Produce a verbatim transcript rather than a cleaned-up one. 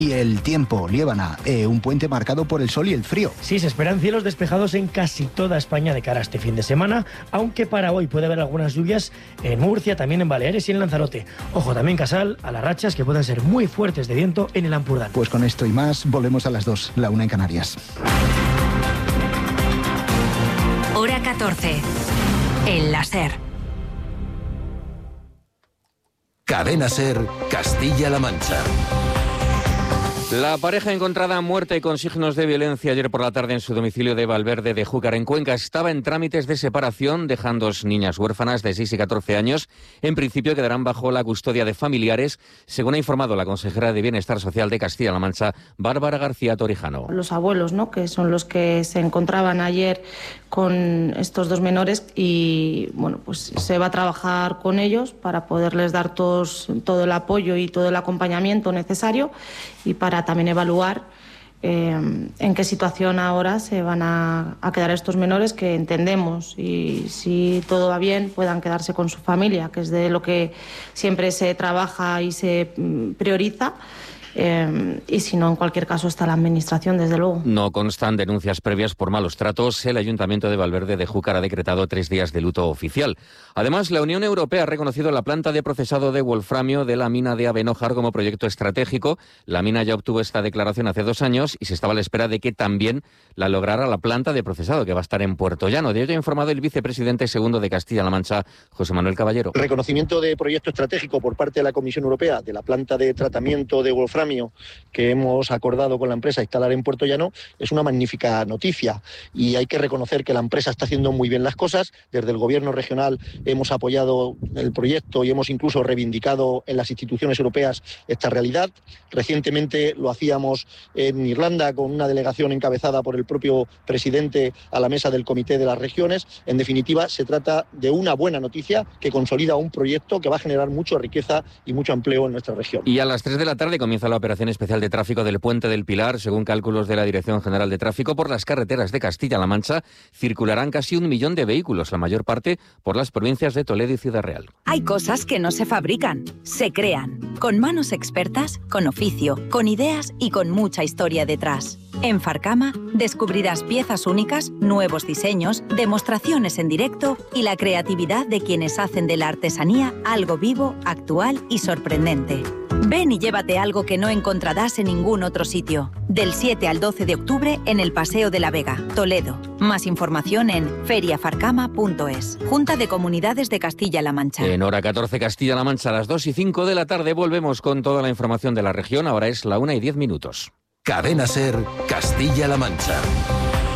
Y el tiempo, Liébana, eh, un puente marcado por el sol y el frío. Sí, se esperan cielos despejados en casi toda España de cara a este fin de semana, aunque para hoy puede haber algunas lluvias en Murcia, también en Baleares y en Lanzarote. Ojo también, Casal, a las rachas que pueden ser muy fuertes de viento en el Ampurdán. Pues con esto y más, volvemos a las dos, la una en Canarias. Hora catorce. El láser. Cadena Ser, Castilla-La Mancha. La pareja encontrada muerta y con signos de violencia ayer por la tarde en su domicilio de Valverde de Júcar, en Cuenca, estaba en trámites de separación, dejando dos niñas huérfanas de seis y catorce años. En principio quedarán bajo la custodia de familiares, según ha informado la consejera de Bienestar Social de Castilla-La Mancha, Bárbara García Torijano. Los abuelos, ¿no?, que son los que se encontraban ayer con estos dos menores y, bueno, pues se va a trabajar con ellos para poderles dar todos, todo el apoyo y todo el acompañamiento necesario y para también evaluar eh, en qué situación ahora se van a, a quedar estos menores, que entendemos, y si todo va bien puedan quedarse con su familia, que es de lo que siempre se trabaja y se prioriza. Eh, y si no, en cualquier caso está la administración, desde luego. No constan denuncias previas por malos tratos. El Ayuntamiento de Valverde de Júcar ha decretado tres días de luto oficial. Además, la Unión Europea ha reconocido la planta de procesado de wolframio de la mina de Abenójar como proyecto estratégico. La mina ya obtuvo esta declaración hace dos años y se estaba a la espera de que también la lograra la planta de procesado, que va a estar en Puerto Llano. De ello ha informado el vicepresidente segundo de Castilla-La Mancha, José Manuel Caballero. Reconocimiento de proyecto estratégico por parte de la Comisión Europea de la planta de tratamiento de wolframio que hemos acordado con la empresa instalar en Puerto Llano es una magnífica noticia, y hay que reconocer que la empresa está haciendo muy bien las cosas. Desde el Gobierno regional hemos apoyado el proyecto y hemos incluso reivindicado en las instituciones europeas esta realidad. Recientemente lo hacíamos en Irlanda con una delegación encabezada por el propio presidente a la mesa del Comité de las Regiones. En definitiva, se trata de una buena noticia que consolida un proyecto que va a generar mucha riqueza y mucho empleo en nuestra región. Y a las tres de la tarde comienza la operación especial de tráfico del Puente del Pilar. Según cálculos de la Dirección General de Tráfico, por las carreteras de Castilla-La Mancha circularán casi un millón de vehículos, la mayor parte por las provincias de Toledo y Ciudad Real. Hay cosas que no se fabrican, se crean, con manos expertas, con oficio, con ideas y con mucha historia detrás. En Farcama descubrirás piezas únicas, nuevos diseños, demostraciones en directo y la creatividad de quienes hacen de la artesanía algo vivo, actual y sorprendente. Ven y llévate algo que no encontrarás en ningún otro sitio. Del siete al doce de octubre en el Paseo de la Vega, Toledo. Más información en feria farcama punto es. Junta de Comunidades de Castilla-La Mancha. En hora catorce Castilla-La Mancha, a las dos y cinco de la tarde, volvemos con toda la información de la región. Ahora es la una y diez minutos. Cadena Ser, Castilla-La Mancha.